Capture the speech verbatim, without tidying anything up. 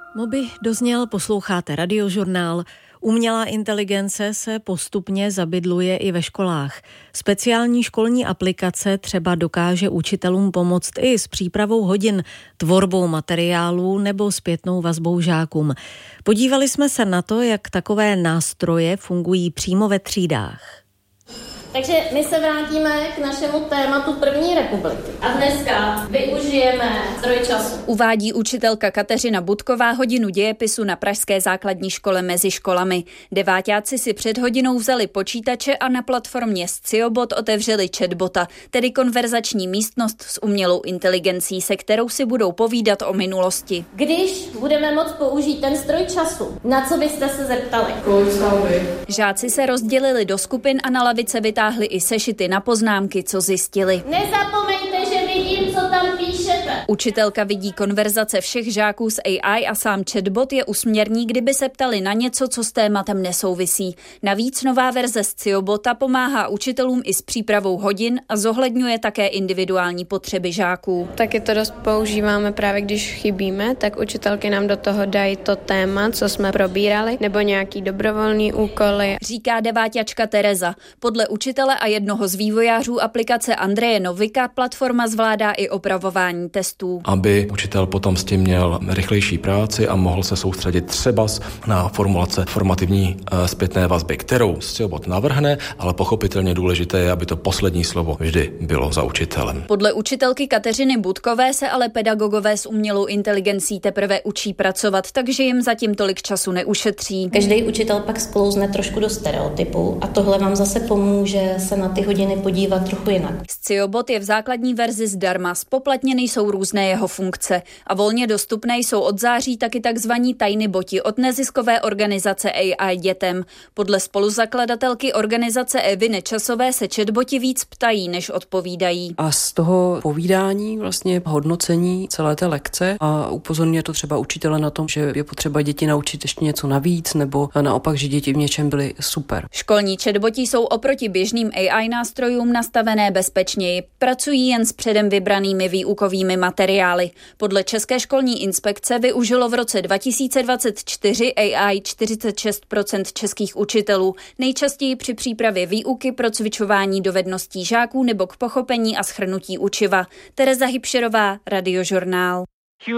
Moby dozněl, posloucháte Radiožurnál. Umělá inteligence se postupně zabydluje i ve školách. Speciální školní aplikace třeba dokáže učitelům pomoct i s přípravou hodin, tvorbou materiálů nebo zpětnou vazbou žákům. Podívali jsme se na to, jak takové nástroje fungují přímo ve třídách. Takže my se vrátíme k našemu tématu první republiky. A dneska využijeme stroj času. Uvádí učitelka Kateřina Budková hodinu dějepisu na pražské základní škole mezi školami. Deváťáci si před hodinou vzali počítače a na platformě Sciobot otevřeli chatbota, tedy konverzační místnost s umělou inteligencí, se kterou si budou povídat o minulosti. Když budeme moct použít ten stroj času, na co byste se zeptali? Žáci se rozdělili do skupin a na lavice vytáhli i sešity na poznámky, co zjistili. Nezapomeňte, že vidím, co tam píšete. Učitelka vidí konverzace všech žáků s A I a sám chatbot je úsměrný, kdyby se ptali na něco, co s tématem nesouvisí. Navíc nová verze Sciobota pomáhá učitelům i s přípravou hodin a zohledňuje také individuální potřeby žáků. Taky to dost používáme právě, když chybíme, tak učitelky nám do toho dají to téma, co jsme probírali, nebo nějaký dobrovolný úkoly. Říká deváťačka Tereza. Podle učitele a jednoho z vývojářů aplikace Andreje Novika platforma zvládá i opravování testů. Aby učitel potom s tím měl rychlejší práci a mohl se soustředit třeba na formulace formativní e, zpětné vazby, kterou Sciobot navrhne, ale pochopitelně důležité je, aby to poslední slovo vždy bylo za učitelem. Podle učitelky Kateřiny Budkové se ale pedagogové s umělou inteligencí teprve učí pracovat, takže jim zatím tolik času neušetří. Každý učitel pak sklouzne trošku do stereotypu a tohle vám zase pomůže se na ty hodiny podívat trochu jinak. Sciobot je v základní verzi zdarma, spoplatněny jsou různé jeho funkce a volně dostupné jsou od září taky takzvaní tajny boti od neziskové organizace A I dětem. Podle spoluzakladatelky organizace Evy Nečasové se chatboti víc ptají, než odpovídají. A z toho povídání vlastně hodnocení celé té lekce a upozorňuje to třeba učitele na tom, že je potřeba děti naučit ještě něco navíc, nebo naopak, že děti v něčem byly super. Školní chatboti jsou oproti běžným A I nástrojům nastavené bezpečněji. Pracují jen s předem vybranými výukovými materiály. Podle České školní inspekce využilo v roce dva tisíce dvacet čtyři A I čtyřicet šest procent českých učitelů, nejčastěji při přípravě výuky pro cvičování dovedností žáků nebo k pochopení a shrnutí učiva. Tereza Hybšerová, Radiožurnál.